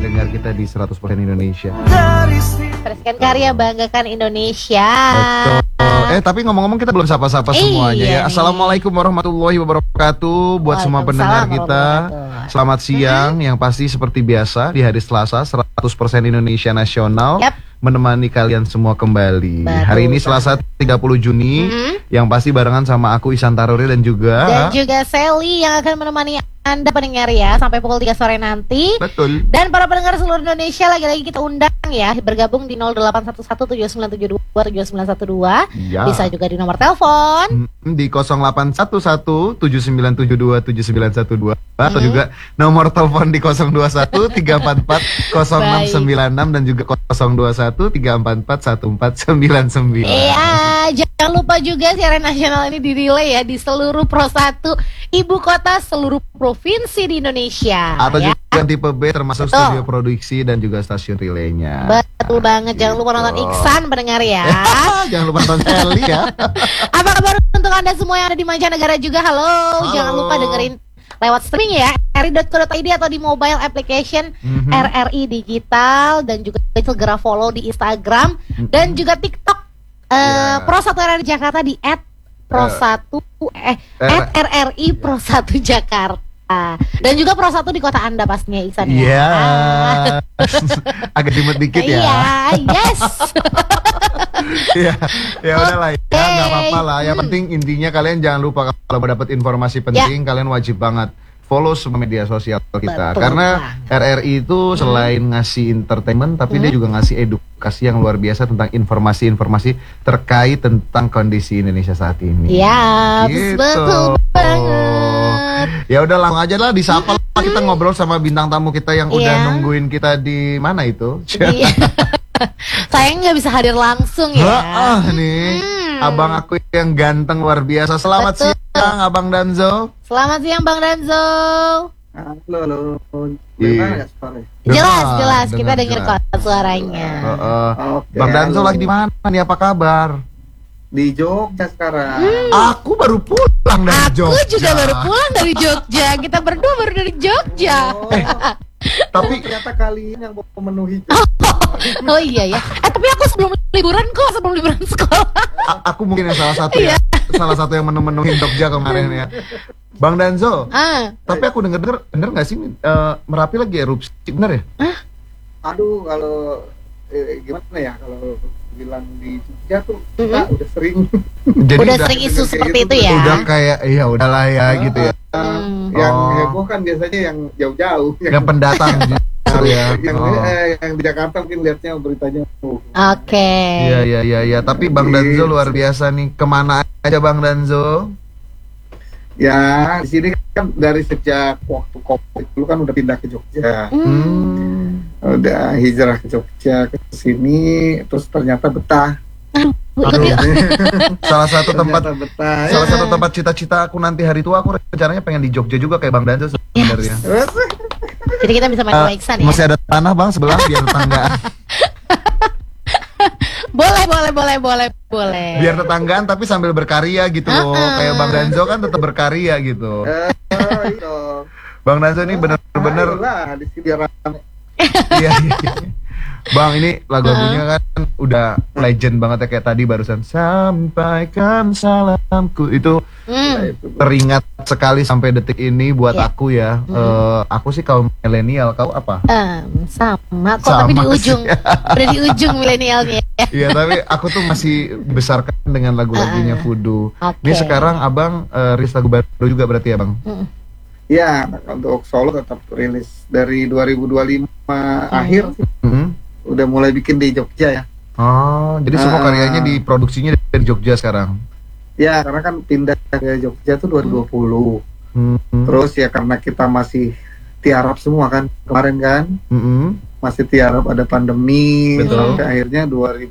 pendengar kita di 100% Indonesia. Teruskan karya, banggakan Indonesia. Betul. Tapi ngomong-ngomong kita belum sapa-sapa semuanya ya. Assalamualaikum warahmatullahi wabarakatuh buat semua pendengar kita. Selamat siang, yang pasti seperti biasa di hari Selasa 100% Indonesia Nasional. Menemani kalian semua kembali. Hari ini Selasa 30 Juni. Yang pasti barengan sama aku Ihsan Taruri dan juga Sally yang akan menemani Anda pendengar ya sampai pukul 3 sore nanti. Betul. Dan para pendengar seluruh Indonesia lagi-lagi kita undang ya bergabung di 081179727912 ya. Bisa juga di nomor telepon di 081179727912 atau juga nomor telepon di 0213440696 dan juga 0213441499. Iya, jangan lupa juga siaran nasional ini di-relay ya di seluruh Pro 1 ibu kota seluruh provinsi di Indonesia. Atau ya. juga tipe B termasuk studio produksi dan juga stasiun relaynya. Betul banget, jangan lupa nonton Iksan pendengar ya. Jangan lupa nonton Sally ya. Apa kabar untuk Anda semua yang ada di mancanegara juga? Halo. Jangan lupa dengerin lewat streaming ya, rri.co.id atau di mobile application RRI Digital, dan juga segera follow di Instagram dan juga TikTok Pro 1 RRI Jakarta di @RRI Pro 1 Jakarta. Dan juga Pro 1 di kota Anda pastinya Iksan ya. Iya. Agak dimut dikit ya. Iya, yes. ya udahlah ya, nggak apa-apa lah. Yang penting intinya kalian jangan lupa kalau mau dapat informasi penting kalian wajib banget follow semua media sosial kita. Betul. Karena RRI itu selain ngasih entertainment tapi dia juga ngasih edukasi yang luar biasa tentang informasi-informasi terkait tentang kondisi Indonesia saat ini. Ya, gitu. Betul banget. Ya udah langsung aja lah disapa lah, kita ngobrol sama bintang tamu kita yang udah nungguin kita di mana itu. Saya nggak bisa hadir langsung ya. Nih abang aku yang ganteng luar biasa. Selamat siang Abang Danzo. Selamat siang Bang Danzo. Halo. Jelas kita dengar kok suaranya. Bang Danzo lagi di mana nih, apa kabar? Di Jogja sekarang. Aku baru pulang dari Jogja. Aku juga baru pulang dari Jogja. Kita berdua baru dari Jogja. Tapi ternyata kalian yang memenuhi. Oh iya ya. Tapi aku sebelum liburan sekolah. Aku mungkin yang salah satu ya. Salah satu yang memenuhi Jogja kemarin ya. Bang Danzo. Tapi aku denger nggak sih Merapi lagi erupsi, bener ya? Aduh, kalau gimana ya kalau bilang di Jogja tuh kita udah sering. Jadi udah sering isu seperti itu ya. Udah kayak ya udahlah ya gitu ya. Yang heboh kan biasanya yang jauh-jauh. Yang pendatang ya. Yang di Jakarta mungkin lihatnya beritanya. Oke. Iya. Tapi Bang Danzo luar biasa nih. Kemana aja Bang Danzo? Ya di sini kan dari sejak waktu COVID dulu kan udah pindah ke Jogja. Udah hijrah ke Jogja ke sini, terus ternyata betah. Salah satu tempat betah. Salah satu tempat cita-cita aku nanti hari tua, aku rencananya pengen di Jogja juga kayak Bang Danzo sebenarnya. Jadi kita bisa main Iksan ya. Masih ada tanah Bang sebelah biar tetanggaan. Boleh. Biar tetanggaan tapi sambil berkarya gitu loh. Kayak Bang Danzo kan tetap berkarya gitu. Bang Danzo ini bener-bener di sini rame. Iya. Bang, ini lagu-lagunya kan udah legend banget ya, kayak tadi barusan sampaikan salamku itu teringat sekali sampai detik ini buat aku ya. Aku sih kaum milenial, kau apa? Sama kok, tapi di ujung udah di ujung milenialnya. Iya, tapi aku tuh masih besarkan dengan lagu-lagunya Fudu. Ini sekarang Abang rilis lagu baru juga berarti ya Bang? Ya, untuk solo tetap rilis dari 2025 akhir udah mulai bikin di Jogja ya. Oh, jadi semua karyanya diproduksinya dari Jogja sekarang? Ya, karena kan pindah ke Jogja tuh 2020. Terus ya karena kita masih tiarap semua kan kemarin kan, masih tiarap ada pandemi. Sampai akhirnya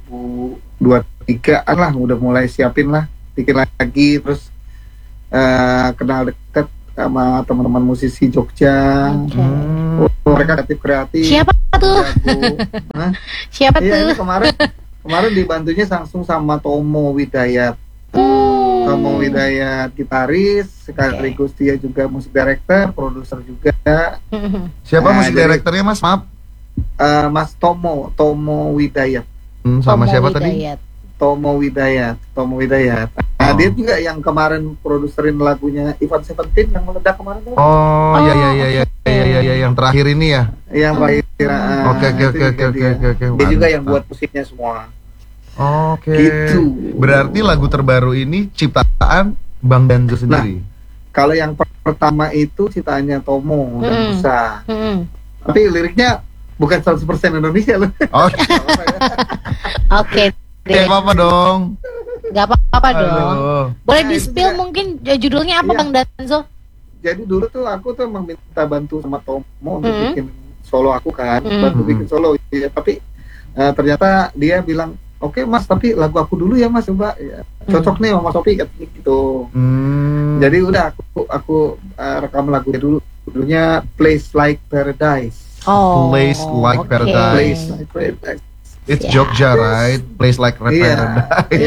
2023 lah udah mulai siapin lah, bikin lagi, terus kenal deket sama teman-teman musisi Jogja. Mereka kreatif. Siapa tuh? Siapa tuh? Kemarin dibantunya langsung sama Tomo Widayat. Tomo Widayat gitaris, sekaligus dia juga musik director, produser juga. Siapa musik directornya Mas? Maaf. Mas Tomo Widayat. Sama Tomo siapa Widayat. Tomo Widayat. Nah, dia juga yang kemarin produserin lagunya Ivan Seventeen yang meledak kemarin tuh. Oh, iya, yang terakhir ini ya. Yang terakhir. Oke. Dia juga yang buat musiknya semua. Oke. Gitu. Berarti lagu terbaru ini ciptaan Bang Danzo sendiri. Kalau yang pertama itu ciptaannya Tomo dan Musa. Tapi liriknya bukan 100% Indonesia loh. Oh. Oke. Apa dong? Gak apa-apa dong. Halo. Boleh Nah, di-spill itu mungkin judulnya apa Iya. Bang Danzo? Jadi dulu tuh aku tuh emang minta bantu sama Tomo untuk bikin solo aku kan, bantu bikin solo. Ya, tapi ternyata dia bilang, "Oke Mas, tapi lagu aku dulu ya Mas, coba ya, cocok nih sama Mas Sofi," katanya gitu. Jadi udah aku rekam lagunya dulu, judulnya Place Like Paradise. Oh. Place Like oke. Paradise. Place Like Paradise. It's Yeah. Jogja, right? Place like Iya. paradise.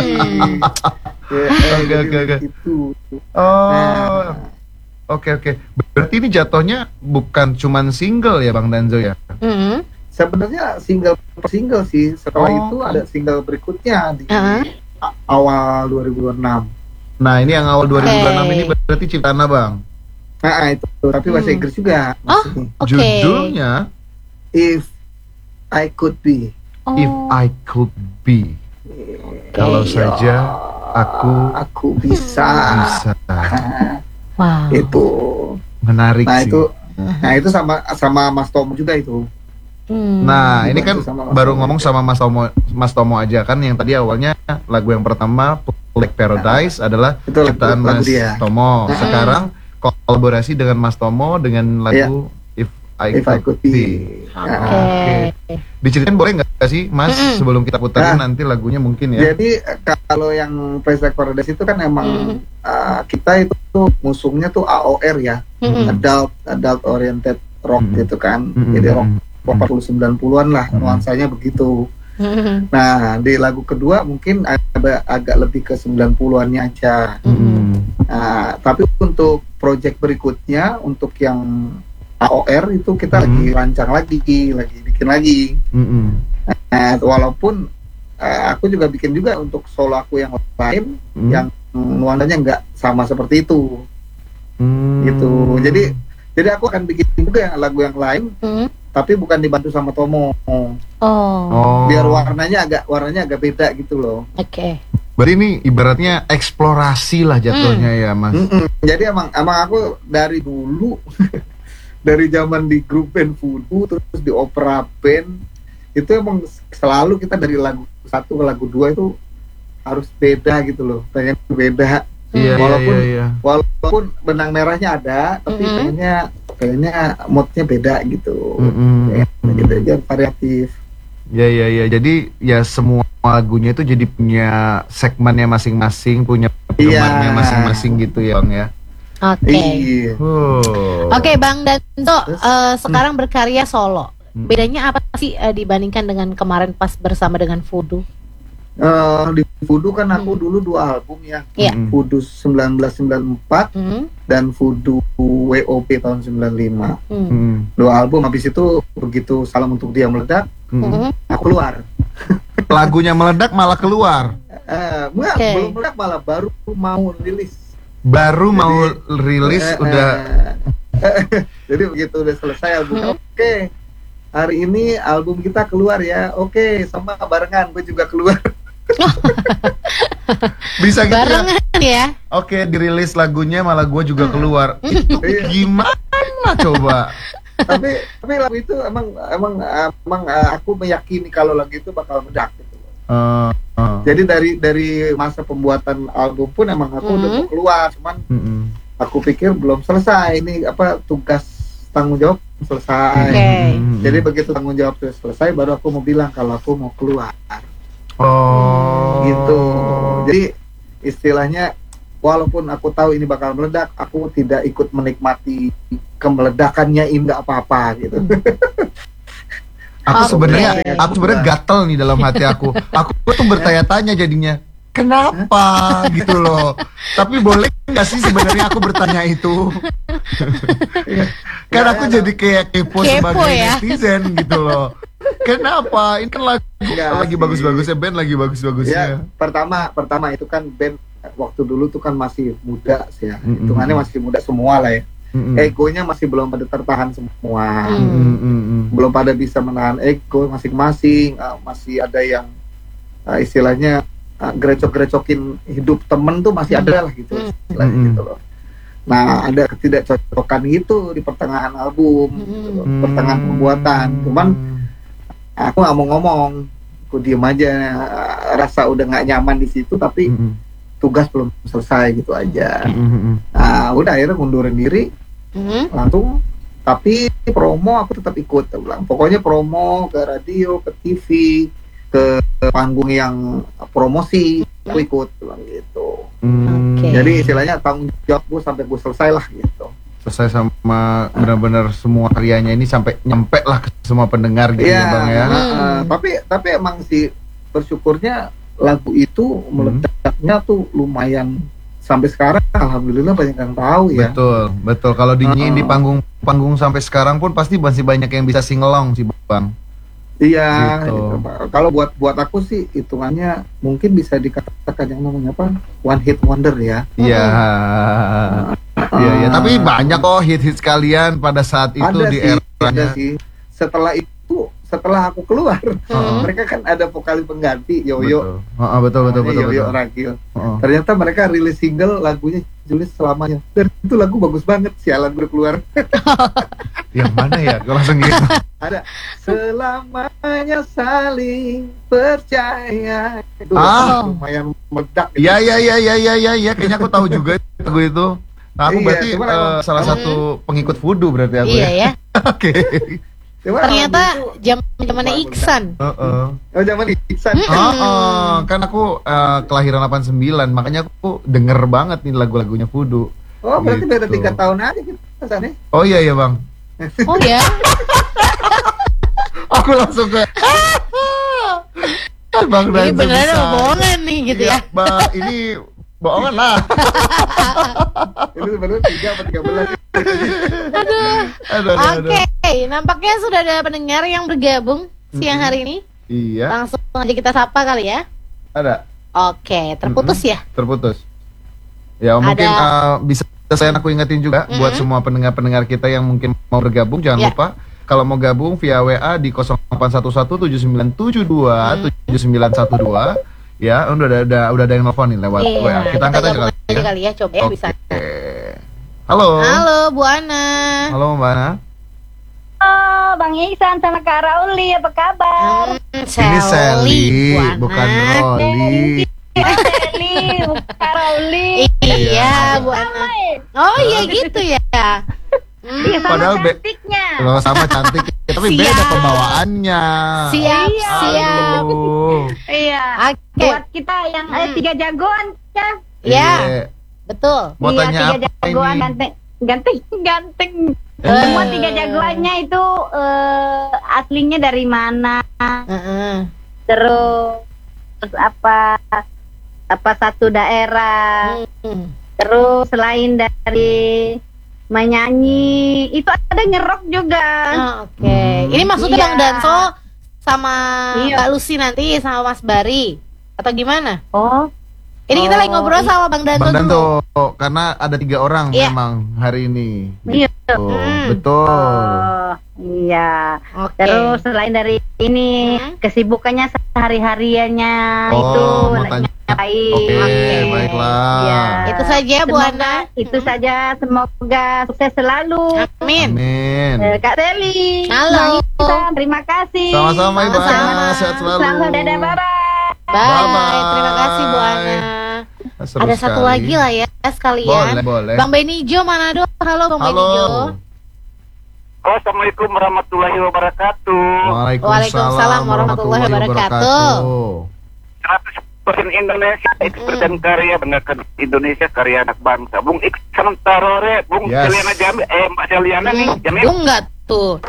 Oke. Gitu. Oh, Nah, oke. Berarti ini jatuhnya bukan cuman single ya, Bang Danzo ya? sebenarnya single per single sih. Setelah Oh. itu ada single berikutnya di Uh-huh. awal 2026. Nah, ini yang awal 2026 Oke. ini berarti ciptaan Abang. Nah itu, tapi bahasa Inggris juga. Oh. masih. Oke. Judulnya If I Could Be. Oh. If I Could Be. Kalau saja aku bisa. bisa. Wow. Itu. Menarik Nah sih. itu sama Mas Tomo juga itu. Nah, ini kan Dibantu sama Mas baru Tomo ngomong juga. sama Mas Tomo aja kan, yang tadi awalnya lagu yang pertama Like Paradise adalah Itu ciptaan lagu Mas dia. Tomo. Sekarang kolaborasi dengan Mas Tomo dengan lagu If I If I Could Could Be. Be. Oke. Diceritain boleh nggak sih, Mas, sebelum kita puterin Nah, nanti lagunya mungkin ya? Jadi kalau yang Place Like Paradise itu kan emang kita itu tuh ngusungnya tuh AOR ya, adult oriented rock gitu kan. Jadi rock 90-90-an lah nuansanya begitu. Nah, di lagu kedua mungkin agak lebih ke 90-annya aja. Nah, tapi untuk project berikutnya, untuk yang AOR itu kita lagi rancang lagi bikin lagi. Nah, walaupun aku juga bikin juga untuk solo aku yang lain yang nuansanya nggak sama seperti itu. Gitu. Jadi aku akan bikin juga lagu yang lain, tapi bukan dibantu sama Tomo. Oh. Biar warnanya agak beda gitu loh. Oke. Berarti ini ibaratnya eksplorasi lah jatuhnya ya, Mas. Jadi emang aku dari dulu dari zaman di grup band Voodoo terus di opera band itu emang selalu kita dari lagu 1 ke lagu 2 itu harus beda gitu loh, pengen beda. Iya, Walaupun benang merahnya ada, tapi pengennya moodnya beda gitu. Gitu aja, variatif. Ya. Jadi ya semua lagunya itu jadi punya segmennya masing-masing, punya penggemarnya masing-masing gitu ya, Bang ya. Oke. Iya. Oke, Bang Danzo, sekarang berkarya solo. Bedanya apa sih dibandingkan dengan kemarin pas bersama dengan Voodoo? Di Voodoo kan aku dulu 2 album ya. Iya. Voodoo 1994 dan Voodoo WOP tahun 95. 2 album, habis itu begitu Salam Untuk Dia meledak, aku keluar. Lagunya meledak malah keluar. Belum meledak, malah baru mau rilis. Udah. Jadi begitu udah selesai album, oke, hari ini album kita keluar ya, oke, sama barengan gue juga keluar. Bisa gitu barengan ya? Oke, dirilis lagunya malah gue juga keluar. Itu gimana coba? tapi lagu itu emang aku meyakini kalau lagu itu bakal meledak gitu. Jadi dari masa pembuatan album pun emang aku udah mau keluar, cuman aku pikir belum selesai, ini tugas tanggung jawab selesai. Jadi begitu tanggung jawab selesai baru aku mau bilang kalau aku mau keluar. Gitu. Jadi istilahnya walaupun aku tahu ini bakal meledak, aku tidak ikut menikmati kemeledakannya, ini nggak apa-apa gitu. Aku sebenarnya gatel nih dalam hati aku. Aku tuh bertanya-tanya jadinya. kenapa gitu loh. Tapi boleh nggak sih sebenarnya aku bertanya itu? Kan aku jadi kayak kepo sebagai netizen gitu loh. Kenapa? Ini kan lagi bagus-bagusnya band, lagi bagus-bagusnya. Ya, pertama itu kan band waktu dulu tuh kan masih muda sih ya. Hitungannya masih muda semua lah ya. Egonya masih belum pada tertahan semua. Belum pada bisa menahan ego masing-masing. Masih ada yang istilahnya gerecok-gerecokin hidup temen tuh masih ada lah gitu istilahnya gitu loh. Nah, ada ketidakcocokan itu di pertengahan album, gitu, pertengahan pembuatan. Cuman aku nggak mau ngomong, aku diem aja, rasa udah nggak nyaman di situ, tapi tugas belum selesai gitu aja. Nah, udah akhirnya mundurin diri, langsung. Tapi promo aku tetap ikut, aku bilang. Pokoknya promo ke radio, ke TV, ke panggung yang promosi, aku ikut, bilang gitu. Jadi istilahnya tanggung jawab gue sampai gue selesai lah gitu. Selesai sama benar-benar semua karyanya ini sampai nyampe lah ke semua pendengar gitu ya Bang ya. Tapi emang sih bersyukurnya lagu itu meledaknya tuh lumayan sampai sekarang, alhamdulillah banyak yang tahu ya. Betul. Kalau dinyanyiin di panggung sampai sekarang pun pasti masih banyak yang bisa singelong sih Bang. Iya. Gitu. Kalau buat aku sih hitungannya mungkin bisa dikatakan yang namanya apa? One hit wonder ya. Iya. Iya. Tapi banyak kok hit-hit kalian pada saat itu ada di eranya. Ada sih. Setelah aku keluar, mereka kan ada vokalis pengganti Yoyo. Betul. Yoyo Ragil. Ternyata mereka rilis single lagunya Julis Selamanya. Dan itu lagu bagus banget, sialan baru keluar. Yang mana ya? Kalau langsung gitu. Ada selamanya saling percaya. Itu lumayan meledak. Iya. Kayaknya aku tahu juga lagu itu. Nah, aku berarti salah satu pengikut Voodoo berarti aku. Iya ya. Oke. Ternyata zamannya Iksan. Zaman Iksan. Kan aku kelahiran 89, makanya aku denger banget nih lagu-lagunya Voodoo. Oh, berarti beda 3 tahun aja gitu rasanya. Oh iya Bang. Oh ya. Aku langsung ke Bang ini beneran bohongan nih gitu ya. Ini bohongan lah. Itu sebenarnya 3 atau 13. Oke, nampaknya sudah ada pendengar yang bergabung siang hari ini. Iya. Langsung aja kita sapa kali ya. Ada. Oke, terputus ya? Terputus. Ya mungkin bisa aku ingetin juga buat semua pendengar-pendengar kita yang mungkin mau bergabung, jangan lupa kalau mau gabung via WA di 081179727912 ya, udah ada yang nelfon nih lewat WA. Kita angkat aja kali ya, coba ya bisa. Halo Bu Ana. Halo Mbak Ana. Oh, Bang Ihsan sama Kak Rauli, apa kabar? Ini Sally, bukan Rolly. Sally, bukan Kak Rauli. Iya, Bu Ana. Oh iya gitu ya. Iya, sama padahal cantiknya. Sama cantik, tapi beda pembawaannya. Siap. Iya. Buat kita yang 3 jagoan ya. Iya. Betul. Mau tanya apa 3 jagoan ganteng. Semua 3 jagoannya itu aslinya dari mana? Terus apa satu daerah. Terus selain dari menyanyi, itu ada ngerok juga. Oke. Ini maksudnya Bang Danso sama Mbak Lucy nanti sama Mas Bari atau gimana? Ini kita lagi ngobrol sama Bang Danto. Bang Danto, karena ada 3 orang memang hari ini. Iya. Betul. Iya. Terus selain dari ini, kesibukannya sehari-hariannya itu baiklah. Ya. Itu saja Bu Ana. Itu saja, semoga sukses selalu. Amin. Kak Sally. Halo. Terima kasih. Sama-sama Ibu Ana, sehat selalu. Selamat dadah, Bye. Terima kasih Bu Ana. Ada satu lagi lah ya sekalian. Boleh. Bang Benijo Manado. Halo Bang Benijo. Assalamualaikum warahmatullahi wabarakatuh. Waalaikumsalam warahmatullahi wabarakatuh. 100% Indonesia itu dan karya banggakan Indonesia, karya anak bangsa. Bung Iksan Tarore, Bung Seliana Jamil, Mbak Seliana nih, Jamil. Bung enggak tuh.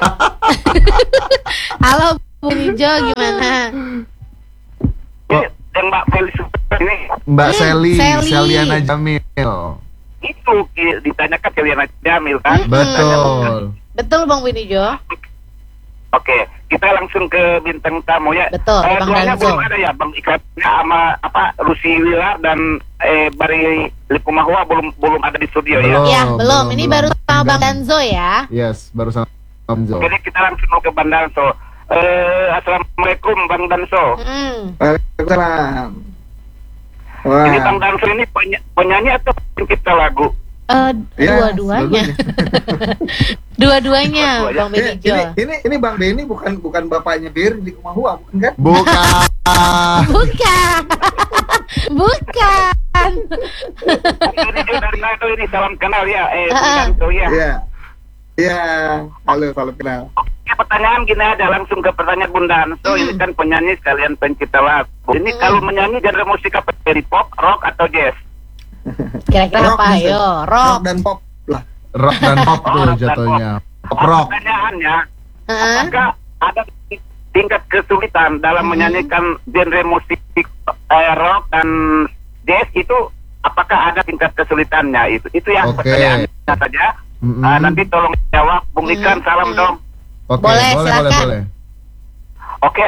Halo Bung Benijo, gimana? Yang Mbak Felis ini Mbak Sally, Sally. Seliana Jamil. itu ditanyakan Seliana Jamil kan? Betul. Betul Bang Benijo. Oke, kita langsung ke bintang tamu ya. Betul, Bang Duanya Danzo. belum ada ya, Bang Ikatnya sama Rusi Wilar dan Bari Likumahua belum ada di studio ya. Belum. Ya, belum. Ini belum. baru sama Bang Danzo ya. Yes, baru sama Danzo. Jadi kita langsung ke Bang Danso. Assalamualaikum Bang Danso. Waalaikumsalam. Ini Bang Danso ini penyanyi atau pencipta lagu? Ya, Dua-duanya. Dua-duanya Bang Benijo. Ini Bang Benny bukan bapaknya Bir di Kumahua, bukan kan? Bukan. Bukan. Bukan. Ini juga dari Nado ini salam kenal ya. Bang Danso ya. Iya. Iya, halo kenal. Oke, pertanyaan gini aja, langsung ke pertanyaan Bung Danso. Ini kan penyanyi sekalian pencipta lagu. Ini kalau menyanyi genre musik apa? Dari pop, rock atau jazz? Kira-kira Rock apa? bisa. Ayo, Rock rock. dan pop lah. Rock dan pop tuh Rock dan jatuhnya. Pop rock. Pertanyaannya, Heeh. apakah ada tingkat kesulitan dalam menyanyikan genre musik rock dan jazz itu? Apakah ada tingkat kesulitannya? Itu yang Oke. pertanyaannya saja. Nanti tolong jawab, Bung Ikan, salam dong. Oke, Boleh, boleh. silakan. Oke,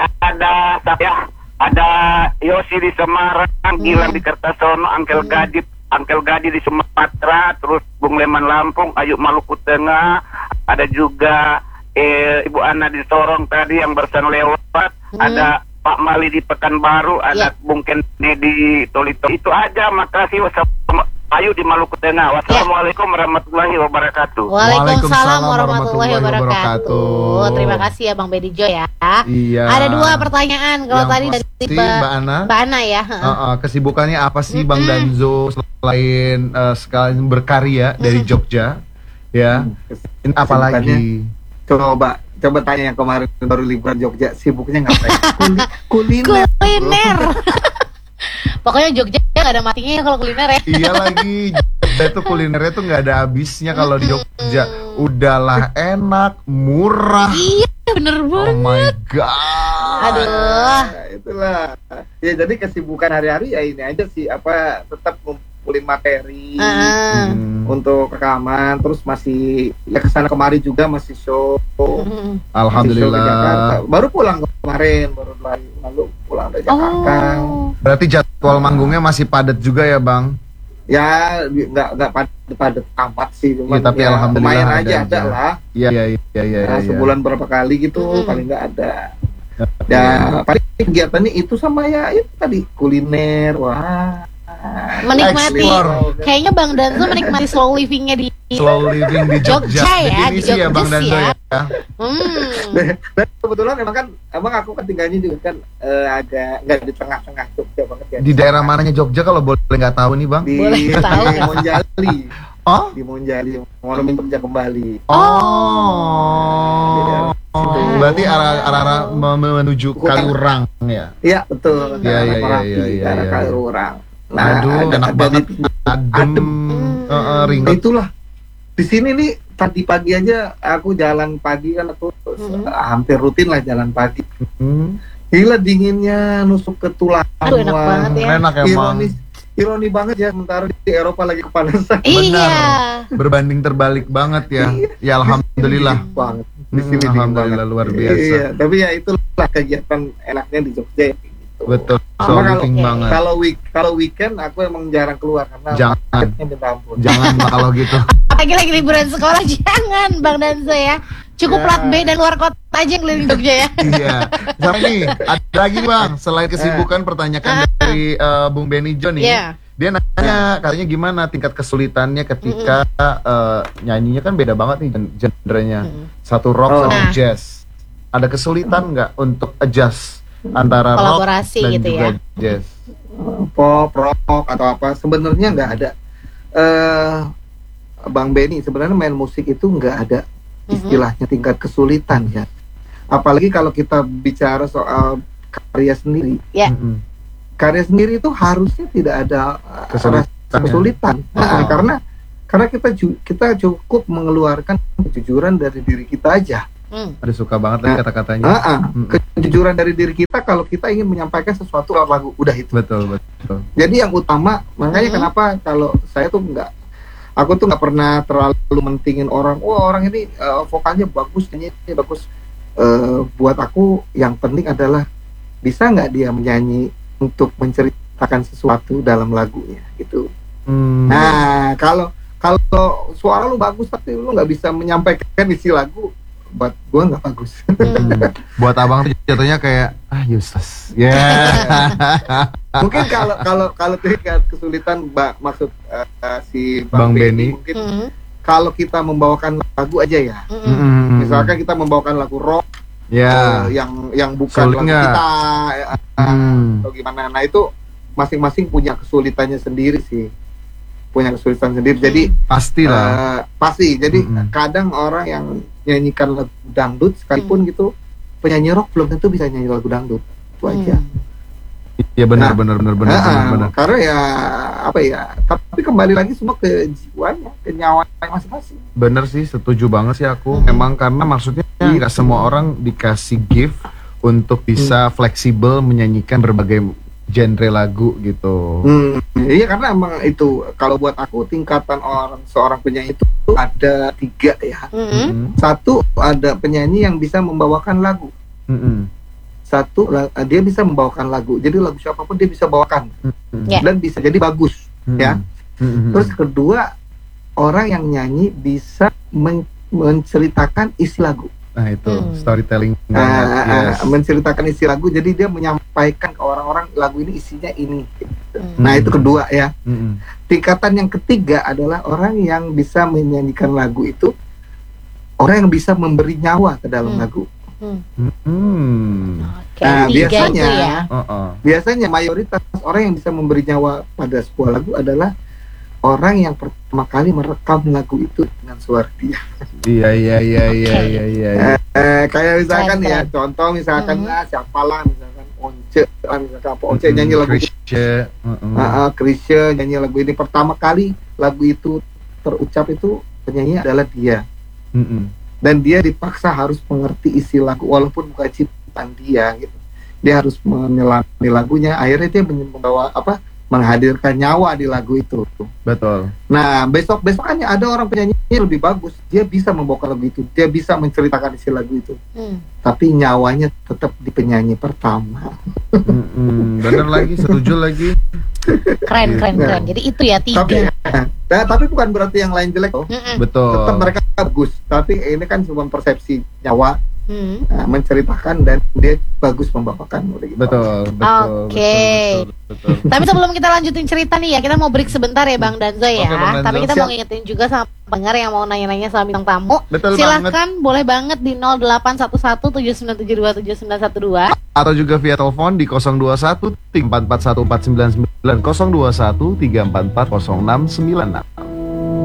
ada Yosi di Semarang, Gilang di Kertasono, Angkel Gadi di Sumatera, terus Bung Leman Lampung, Ayu Maluku Tengah, ada juga Ibu Ana di Sorong tadi yang barusan lewat, ada Pak Mali di Pekanbaru, ada Bung Kendi di Tolito. Itu aja, makasih. Ayu di Maluku Tengah. Wassalamualaikum warahmatullahi wabarakatuh. Waalaikumsalam warahmatullahi wabarakatuh. Terima kasih ya Bang Benijo ya. Iya. Ada 2 pertanyaan. Kalau Yang tadi dari pasti, Mbak Ana. Mbak Ana ya. Kesibukannya apa sih Bang Danzo selain sekalian berkarya dari Jogja? Ya. Ini apa lagi? Coba tanya yang kemarin baru liburan Jogja, sibuknya ngapain? Kuliner. Kuliner. Pokoknya Jogja nggak ada matinya ya kalau kuliner ya. Iya lagi, Jogja itu kulinernya tuh nggak ada habisnya kalau di Jogja. Udahlah enak, murah. Iya bener Oh banget. my god. Aduh. Nah, itulah. Ya jadi kesibukan hari-hari ya ini aja sih, tetap ngumpulin materi untuk rekaman, terus masih ya kesana kemari juga masih show. Alhamdulillah. Masih show di Jakarta. Baru pulang kemarin, baru 2 hari lalu pulang dari Jakarta. Berarti jadwal manggungnya masih padat juga ya Bang? Ya nggak padat amat sih, cuman Ya, tapi alhamdulillah lumayan ada aja aja. lah. Iya. Nah, sebulan berapa kali gitu paling nggak ada. Ya paling kegiatannya itu sama ya itu tadi kuliner. Wah, Menikmati. Explore. Kayaknya Bang Danzo menikmati slow livingnya di Slow living di Jogja. Jogja ya, di Definisi ya Bang Jogja Danzo ya. ya. dan kebetulan emang aku kan tinggalnya juga kan agak nggak di tengah-tengah Jogja banget ya. Di daerah mananya Jogja kalau boleh nggak tahu nih Bang? Di Boleh tahu nggak? Monjali. Oh? Di Monjali, Monumen Jogja kembali. Oh. Berarti arah menuju Kaliurang ya. Iya betul. Iya, Arah iya, Merapi, iya, iya, arah iya. Kaliurang. Aduh, enak banget. Adem. Ringet. Itulah. Di sini nih tadi pagi aja aku jalan pagi kan aku hampir rutin lah jalan pagi. Gila dinginnya nusuk ke tulang. Aduh, enak banget ya. Enak emang. Ironi banget ya, sementara di Eropa lagi kepanasan. Iya. Berbanding terbalik banget ya. Ya alhamdulillah. Banget. Di sini dingin Alhamdulillah banget. luar biasa. Iya, tapi ya itulah kegiatan enaknya di Jogja. Gitu. Betul. Cuma So living banget. kalau weekend aku emang jarang keluar karena Jangan. macetnya minta ampun. Jangan kalau gitu. Apalagi lagi liburan sekolah jangan Bang Danzo ya. Cukup plat B dan luar kota aja yang keliling Jogja ya. Iya. Sama nih, ada lagi nih Bang. Selain kesibukan pertanyaan dari Bung Benijo nih. Iya. Dia nanya katanya gimana tingkat kesulitannya ketika nyanyinya kan beda banget nih genrenya. Satu rock sama Nah. jazz. Ada kesulitan nggak untuk adjust antara rock Kolaborasi dan gitu juga ya. jazz? Pop, rock atau apa sebenarnya nggak ada. Bang Benny sebenarnya main musik itu nggak ada istilahnya tingkat kesulitan ya. Apalagi kalau kita bicara soal karya sendiri. Ya. Karya sendiri itu harusnya tidak ada kesulitan. Karena kita cukup mengeluarkan kejujuran dari diri kita aja. Ada suka banget lagi kata-katanya. Kejujuran dari diri kita kalau kita ingin menyampaikan sesuatu lewat lagu, udah itu. Betul. Jadi yang utama, makanya kenapa kalau saya tuh aku tuh nggak pernah terlalu mentingin orang. Orang ini vokalnya bagus, nyanyinya bagus. Buat aku yang penting adalah bisa nggak dia menyanyi untuk menceritakan sesuatu dalam lagunya gitu. Nah kalau suara lu bagus tapi lu nggak bisa menyampaikan isi lagu, buat gua nggak bagus. Buat abang tuh jatuhnya kayak useless. Mungkin kalau tingkat kesulitan maksud si Bang Benny mungkin kalau kita membawakan lagu aja ya. Misalkan kita membawakan lagu rock yang bukan lagu kita atau gimana. Nah itu masing-masing punya kesulitannya sendiri sih. Jadi pasti. Jadi kadang orang yang nyanyikan lagu dangdut sekalipun gitu, penyanyi rock belum tentu bisa nyanyi lagu dangdut. Itu aja. Iya benar. Karena ya apa ya? Tapi kembali lagi semua ke jiwanya, ke nyawanya masing-masing. Bener sih, setuju banget sih aku. Memang karena maksudnya nggak semua orang dikasih gift untuk bisa fleksibel menyanyikan berbagai genre lagu gitu. Iya karena emang itu kalau buat aku tingkatan seorang penyanyi itu ada 3 ya. Satu, ada penyanyi yang bisa membawakan lagu. Satu, dia bisa membawakan lagu. Jadi lagu siapapun dia bisa bawakan dan bisa jadi bagus ya. Terus kedua, orang yang nyanyi bisa menceritakan isi lagu. Nah itu storytelling menceritakan isi lagu, jadi dia menyampaikan ke orang-orang lagu ini isinya ini gitu. Nah itu kedua ya. Tingkatan yang ketiga adalah orang yang bisa menyanyikan lagu itu, orang yang bisa memberi nyawa ke dalam lagu. Nah biasanya mayoritas orang yang bisa memberi nyawa pada sebuah lagu adalah orang yang pertama kali merekam lagu itu dengan suara dia. Iya. Kayak misalkan ya, contoh misalkan siapalah, misalkan Once nyanyi lagu Krisye nyanyi lagu ini pertama kali lagu itu terucap, itu penyanyi adalah dia. Dan dia dipaksa harus mengerti isi lagu walaupun bukan ciptaan dia gitu. Dia harus menyelami lagunya, akhirnya dia menghadirkan nyawa di lagu itu. Betul. Nah, besokannya ada orang penyanyi yang lebih bagus, dia bisa membawakan lagu itu, dia bisa menceritakan isi lagu itu, tapi nyawanya tetap di penyanyi pertama. Bener lagi, setuju lagi. Keren. Jadi itu ya 3. Tapi bukan berarti yang lain jelek loh. Betul. Tetap mereka bagus, tapi ini kan cuma persepsi nyawa. Menceritakan dan dia bagus membawakan. Gitu. Betul. Oke. Tapi sebelum kita lanjutin cerita nih ya, kita mau break sebentar ya Bang Danzo ya. Bang Danzo. Tapi kita mau ngingetin juga sama pendengar yang mau nanya-nanya sama bintang tamu. Betul silahkan boleh banget di 081179727912 atau juga via telepon di 021 3441499 021 3440696.